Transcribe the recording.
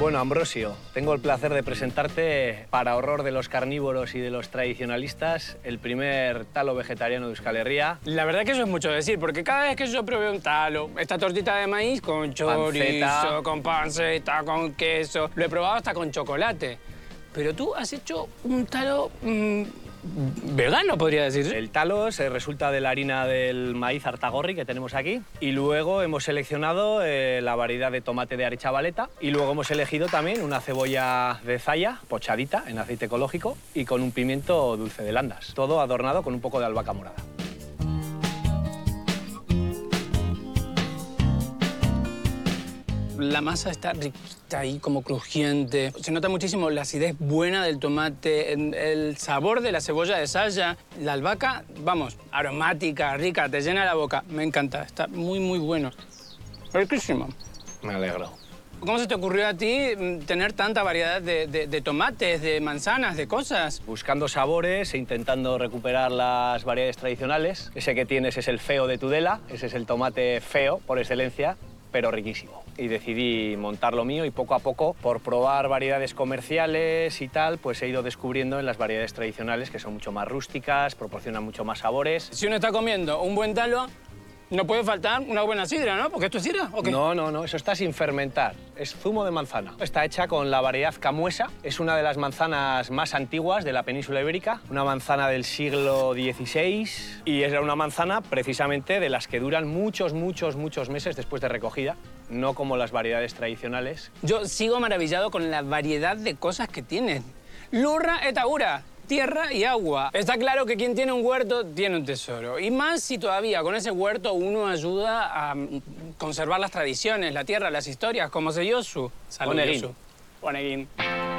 Bueno, Ambrosio, tengo el placer de presentarte, para horror de los carnívoros y de los tradicionalistas, el primer talo vegetariano de Euskal Herria. La verdad que eso es mucho decir, porque cada vez que yo pruebe un talo, esta tortita de maíz con chorizo, con panceta, con queso, lo he probado hasta con chocolate. Pero tú has hecho un talo vegano, podría decir. El talo se resulta de la harina del maíz artagorri que tenemos aquí. Y luego hemos seleccionado la variedad de tomate de arechavaleta. Y luego hemos elegido también una cebolla de zaya, pochadita en aceite ecológico, y con un pimiento dulce de landas. Todo adornado con un poco de albahaca morada. La masa está riquita ahí, como crujiente. Se nota muchísimo la acidez buena del tomate, el sabor de la cebolla de saya. La albahaca, vamos, aromática, rica, te llena la boca. Me encanta, está muy, muy bueno. Riquísimo. Me alegro. ¿Cómo se te ocurrió a ti tener tanta variedad de tomates, de manzanas, de cosas? Buscando sabores e intentando recuperar las variedades tradicionales. Ese que tienes es el feo de Tudela, ese es el tomate feo por excelencia, pero riquísimo. Y decidí montar lo mío y poco a poco, por probar variedades comerciales y tal, pues he ido descubriendo en las variedades tradicionales que son mucho más rústicas, proporcionan mucho más sabores. Si uno está comiendo un buen talo, no puede faltar una buena sidra, ¿no? ¿Porque esto es sidra o qué? No, eso está sin fermentar. Es zumo de manzana. Está hecha con la variedad camuesa. Es una de las manzanas más antiguas de la península ibérica. Una manzana del siglo XVI. Y es una manzana precisamente de las que duran muchos meses después de recogida. No como las variedades tradicionales. Yo sigo maravillado con la variedad de cosas que tienen. Lurra eta ura. Tierra y agua. Está claro que quien tiene un huerto tiene un tesoro. Y más si todavía con ese huerto uno ayuda a conservar las tradiciones, la tierra, las historias, como se Yosu. Salud, Yosu. Onegin.